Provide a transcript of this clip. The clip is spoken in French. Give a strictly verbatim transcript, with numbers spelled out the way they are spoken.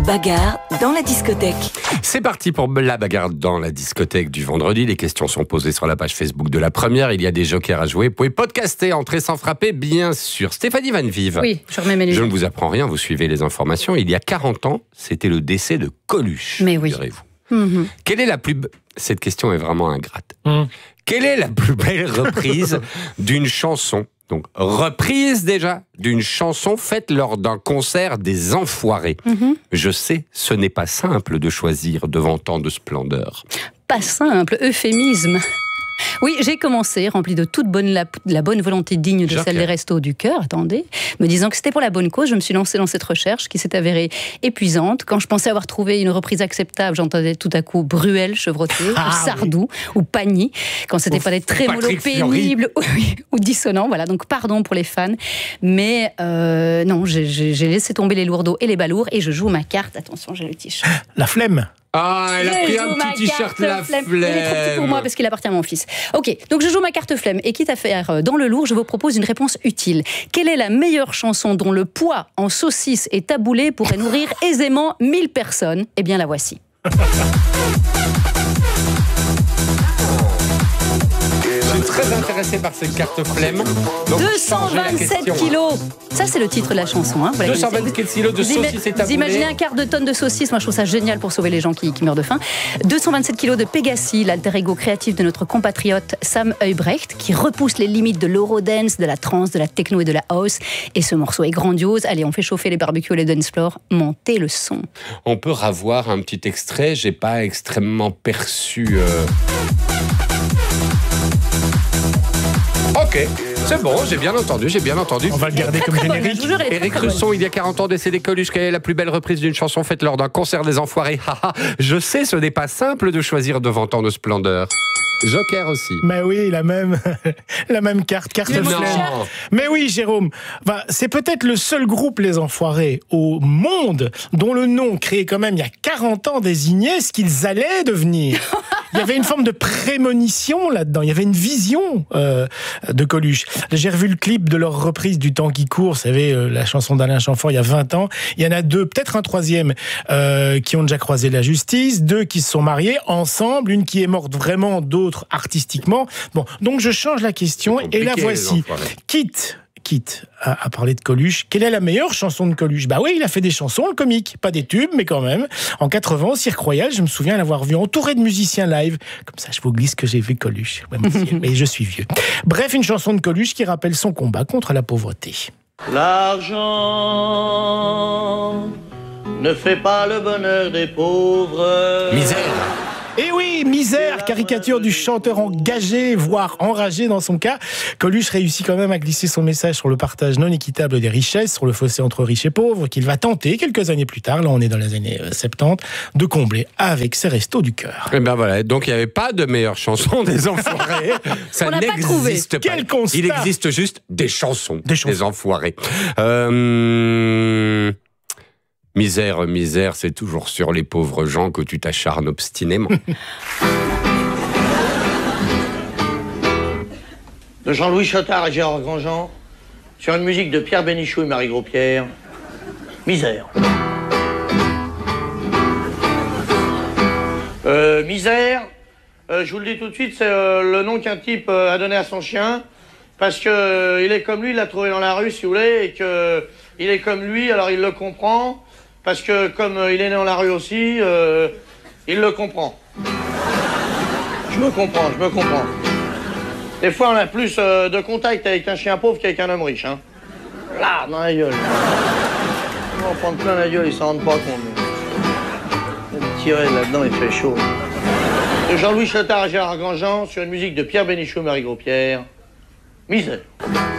bagarre dans la discothèque. C'est parti pour la bagarre dans la discothèque du vendredi. Les questions sont posées sur la page Facebook de la première. Il y a des jokers à jouer. Vous pouvez podcaster, entrer sans frapper, bien sûr. Stéphanie Van Vive. Oui, je remets mes lunettes. Je ne vous apprends rien, vous suivez les informations. Il y a quarante ans, c'était le décès de Coluche. Mais oui. Direz-vous. Mmh. Quelle est la plus... Be... Cette question est vraiment ingrate. Mmh. Quelle est la plus belle reprise d'une chanson? Donc, reprise déjà d'une chanson faite lors d'un concert des Enfoirés. Mm-hmm. Je sais, ce n'est pas simple de choisir devant tant de splendeur. Pas simple, euphémisme. Oui, j'ai commencé, rempli de toute bonne, la, la bonne volonté digne de Jacques. Celle des Restos du Cœur, attendez, me disant que c'était pour la bonne cause. Je me suis lancée dans cette recherche qui s'est avérée épuisante. Quand je pensais avoir trouvé une reprise acceptable, j'entendais tout à coup Bruel chevroté, ah, ou Sardou, oui. ou Pagny, quand c'était pas des trémolos pénibles ou, ou dissonants. Voilà, donc pardon pour les fans. Mais euh, non, j'ai, j'ai laissé tomber les lourdeaux et les balourds et je joue ma carte. Attention, j'ai le t-shirt. La flemme. Ah, elle a pris un petit t-shirt la flemme. Il est trop petit pour moi parce qu'il appartient à mon fils. Ok, donc je joue ma carte flemme et quitte à faire dans le lourd, je vous propose une réponse utile. Quelle est la meilleure chanson dont le poids en saucisse et taboulé pourrait nourrir aisément mille personnes? Eh bien, la voici. Je suis très intéressé par cette carte flemme. Donc deux cent vingt-sept kilos. Ça, c'est le titre de la chanson. Hein. deux cent vingt-sept kilos de saucisse et taboulé. Vous imaginez un quart de tonne de saucisse? Moi, je trouve ça génial pour sauver les gens qui, qui meurent de faim. deux cent vingt-sept kilos de Pégasi, l'alter ego créatif de notre compatriote Sam Heubrecht, qui repousse les limites de l'eurodance, de la trance, de la techno et de la house. Et ce morceau est grandiose. Allez, on fait chauffer les barbecues et les dance floors. Montez le son. On peut ravoir un petit extrait. J'ai pas extrêmement perçu... Euh... Ok, c'est bon, j'ai bien entendu, j'ai bien entendu. On va le garder comme générique. Éric Russon, il y a quarante ans, décédé Coluche. Quelle est la plus belle reprise d'une chanson faite lors d'un concert des Enfoirés? Je sais, ce n'est pas simple de choisir devant tant de splendeur. Joker aussi. Mais oui, la même, la même carte, carte flemme. Mais oui, Jérôme, enfin, c'est peut-être le seul groupe, les Enfoirés, au monde, dont le nom, créé quand même il y a quarante ans, désignait ce qu'ils allaient devenir. Il y avait une forme de prémonition là-dedans, il y avait une vision euh, de Coluche. J'ai revu le clip de leur reprise du Temps qui court, vous savez, euh, la chanson d'Alain Chamfort il y a vingt ans. Il y en a deux, peut-être un troisième, euh, qui ont déjà croisé la justice, deux qui se sont mariés ensemble, une qui est morte vraiment, d'autres artistiquement. Bon, donc je change la question et la voici. Quitte, quitte à, à parler de Coluche, quelle est la meilleure chanson de Coluche? Bah oui, il a fait des chansons, le comique, pas des tubes, mais quand même. En quatre-vingts, au Cirque Royal, je me souviens l'avoir vu entouré de musiciens live. Comme ça, je vous glisse que j'ai vu Coluche. Ouais, mais je suis vieux. Bref, une chanson de Coluche qui rappelle son combat contre la pauvreté. L'argent ne fait pas le bonheur des pauvres. Misère. Et oui, misère, caricature du chanteur engagé, voire enragé dans son cas. Coluche réussit quand même à glisser son message sur le partage non équitable des richesses, sur le fossé entre riches et pauvres, qu'il va tenter quelques années plus tard, là on est dans les années soixante-dix, de combler avec ses Restos du Cœur. Et ben voilà, donc il n'y avait pas de meilleure chanson des Enfoirés. Ça n'existe pas. Quel constat. Il existe juste des chansons des, chansons. des Enfoirés. Euh... Misère, misère, c'est toujours sur les pauvres gens que tu t'acharnes obstinément. De Jean-Louis Chotard et Gérard Grandjean, sur une musique de Pierre Bénichou et Marie Gros-Pierre, Misère. Euh, misère, euh, je vous le dis tout de suite, c'est euh, le nom qu'un type euh, a donné à son chien, parce que euh, il est comme lui, il l'a trouvé dans la rue, si vous voulez, et que euh, il est comme lui, alors il le comprend. Parce que comme euh, il est né dans la rue aussi, euh, il le comprend. Je me comprends, je me comprends. Des fois, on a plus euh, de contact avec un chien pauvre qu'avec un homme riche. Hein. Là, dans la gueule. On va en prendre plein la gueule, ils s'en rendent pas compte. Mais... tirer là-dedans, il fait chaud. De Jean-Louis Chotard et Gérard Grandjean, sur une musique de Pierre Bénichou et Marie Gros-Pierre, Misère.